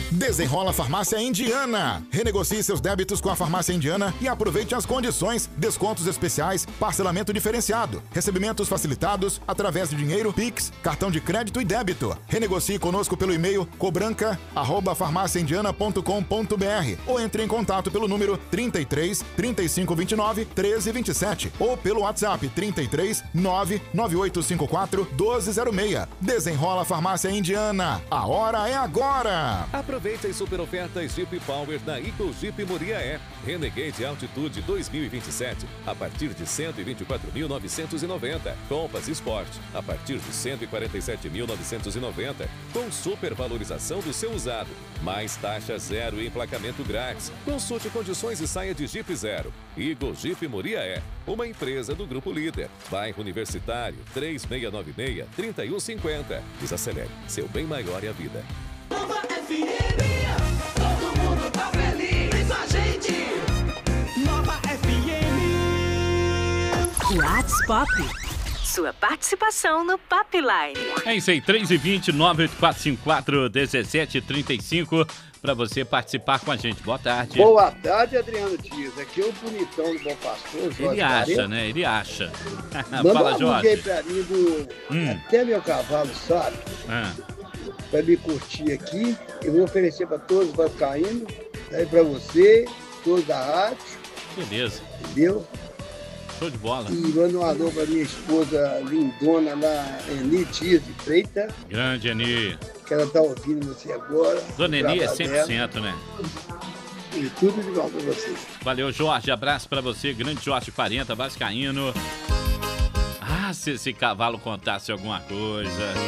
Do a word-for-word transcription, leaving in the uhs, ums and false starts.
Desenrola Farmácia Indiana. Renegocie seus débitos com a Farmácia Indiana e aproveite as condições, descontos especiais, parcelamento diferenciado, recebimentos facilitados através de dinheiro, Pix, cartão de crédito e débito. Renegocie conosco pelo e-mail cobranca arroba farmácia indiana ponto com ponto br ou entre em contato pelo número trinta e três, trinta e cinco, vinte e nove, treze, vinte e sete ou pelo WhatsApp trinta e três, nove nove oito cinco quatro, doze zero seis. Desenrola Farmácia Indiana. A hora é agora! Aproveite as super ofertas Jeep Power da Eagle Jeep Muriaé. Renegade Altitude dois mil e vinte e sete a partir de cento e vinte e quatro mil novecentos e noventa. Compass Sport a partir de cento e quarenta e sete mil novecentos e noventa. Com supervalorização do seu usado. Mais taxa zero e emplacamento grátis. Consulte condições e saia de Jeep Zero. Eagle Jeep Muriaé, uma empresa do Grupo Líder. Bairro Universitário três seis nove seis, três um cinco zero. Desacelere, seu bem maior é a vida. Nova F M, todo mundo tá feliz com a gente. Nova F M. WhatsApp. Sua participação no Popline. É isso aí, três e vinte, nove oito quatro cinco quatro, dezessete trinta e cinco para você participar com a gente. Boa tarde. Boa tarde, Adriano Dias. Aqui é o bonitão do Bom Pastor, Jorge. Ele acha, Parente. né? Ele acha. Manda Fala, um Jorge. aí pra mim do Hum. Até Meu Cavalo, sabe? Ah. Pra me curtir aqui. Eu vou oferecer pra todos os vascaínos, aí pra você, todos da rádio. Beleza. Entendeu? Show de bola. E manda um alô pra minha esposa lindona lá, Eni Dias de Freitas, Grande, Eni. que ela tá ouvindo você agora. Dona o Eni é trabalho cem por dela. cento, né? E tudo de bom pra vocês. Valeu, Jorge. Abraço pra você. Grande Jorge quarenta, vascaíno. Ah, se esse cavalo contasse alguma coisa.